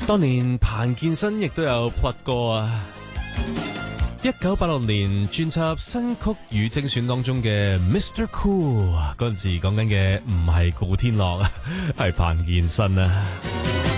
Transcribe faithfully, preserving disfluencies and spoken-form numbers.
當年彭健新亦都有 plug 歌啊！一九八六年專輯新曲與精選當中嘅 Mister Cool 嗰陣時講緊嘅唔係古天樂啊，係彭健新啊！